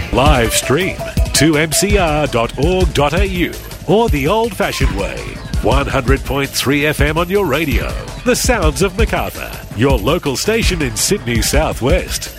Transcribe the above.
Live stream 2mcr.org.au or the old-fashioned way, 100.3 FM on your radio. The sounds of Macarthur, your local station in Sydney Southwest.